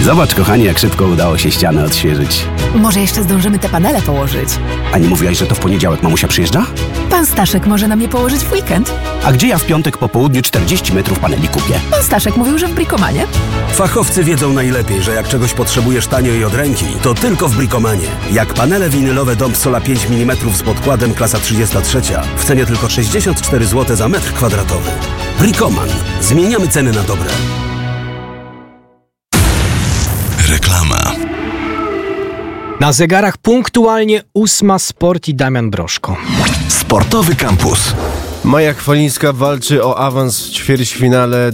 Zobacz, kochanie, jak szybko udało się ścianę odświeżyć. Może jeszcze zdążymy te panele położyć. A nie mówiłaś, że to w poniedziałek mamusia przyjeżdża? Pan Staszek może nam je położyć w weekend. A gdzie ja w piątek po południu 40 metrów paneli kupię? Pan Staszek mówił, że w Bricomanie. Fachowcy wiedzą najlepiej, że jak czegoś potrzebujesz tanio i od ręki, to tylko w Bricomanie. Jak panele winylowe Dom Sola 5 mm z podkładem klasa 33 w cenie tylko 64 zł za metr kwadratowy. Bricoman. Zmieniamy ceny na dobre. Reklama. Na zegarach punktualnie 8 Sport i Damian Broszko. Sportowy Campus. Maja Chwalińska walczy o awans w ćwierćfinale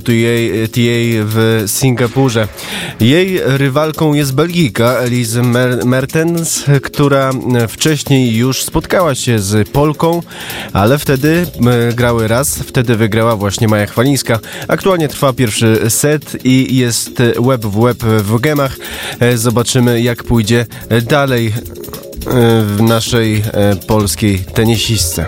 WTA w Singapurze. Jej rywalką jest Belgijka Elise Mertens, która wcześniej już spotkała się z Polką, ale wtedy grały raz, wtedy wygrała właśnie Maja Chwalińska. Aktualnie trwa pierwszy set i jest łeb w łeb w gemach. Zobaczymy, jak pójdzie dalej w naszej polskiej tenisistce.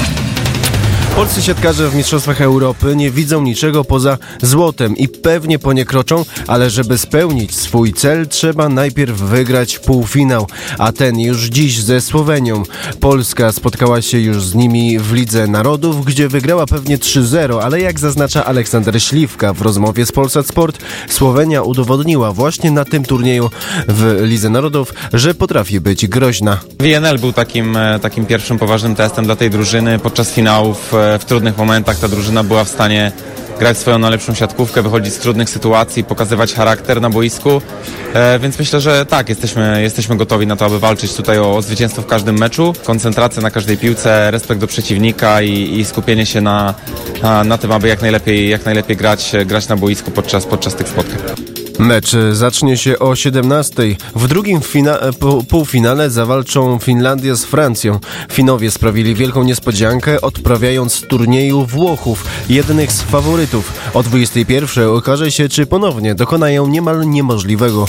Polscy siatkarze w Mistrzostwach Europy nie widzą niczego poza złotem i pewnie po nie kroczą, ale żeby spełnić swój cel, trzeba najpierw wygrać półfinał, a ten już dziś ze Słowenią. Polska spotkała się już z nimi w Lidze Narodów, gdzie wygrała pewnie 3-0, ale jak zaznacza Aleksander Śliwka w rozmowie z Polsat Sport, Słowenia udowodniła właśnie na tym turnieju w Lidze Narodów, że potrafi być groźna. WNL był takim pierwszym poważnym testem dla tej drużyny. Podczas finałów w trudnych momentach ta drużyna była w stanie grać swoją najlepszą siatkówkę, wychodzić z trudnych sytuacji, pokazywać charakter na boisku, więc myślę, że tak, jesteśmy gotowi na to, aby walczyć tutaj o zwycięstwo w każdym meczu. Koncentracja na każdej piłce, respekt do przeciwnika i skupienie się na tym, aby jak najlepiej grać na boisku podczas tych spotkań. Mecz zacznie się o 17:00. W drugim półfinale zawalczą Finlandia z Francją. Finowie sprawili wielką niespodziankę, odprawiając z turnieju Włochów, jednych z faworytów. O 21:00 okaże się, czy ponownie dokonają niemal niemożliwego.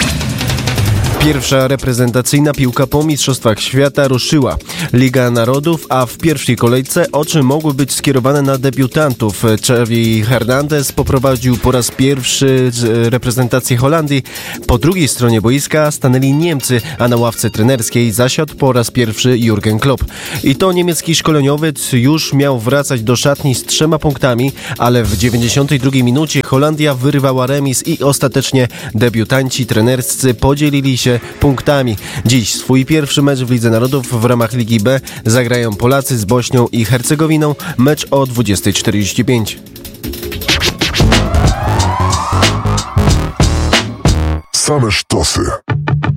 Pierwsza reprezentacyjna piłka po Mistrzostwach Świata ruszyła. Liga Narodów, a w pierwszej kolejce oczy mogły być skierowane na debiutantów. Xavi Hernandez poprowadził po raz pierwszy reprezentację Holandii. Po drugiej stronie boiska stanęli Niemcy, a na ławce trenerskiej zasiadł po raz pierwszy Jurgen Klopp. I to niemiecki szkoleniowiec już miał wracać do szatni z 3 punktami, ale w 92 minucie Holandia wyrywała remis i ostatecznie debiutanci trenerscy podzielili się punktami. Dziś swój pierwszy mecz w Lidze Narodów w ramach Ligi B zagrają Polacy z Bośnią i Hercegowiną. Mecz o 20:45. Same sztosy.